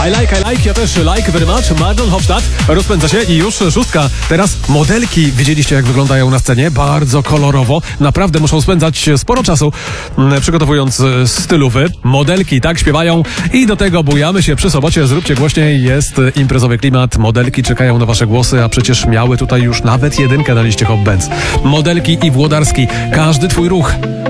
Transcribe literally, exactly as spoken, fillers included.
I like, I like, ja też like very much. Marlon Hofstadt rozpędza się i już szóstka. Teraz modelki, widzieliście jak wyglądają na scenie? Bardzo kolorowo. Naprawdę muszą spędzać sporo czasu m, przygotowując e, stylowy. Modelki tak śpiewają i do tego bujamy się przy sobocie. Zróbcie głośniej, jest e, imprezowy klimat. Modelki czekają na wasze głosy, a przecież miały tutaj już nawet jedynkę na liście Hot Bands. Modelki i Włodarski. Każdy twój ruch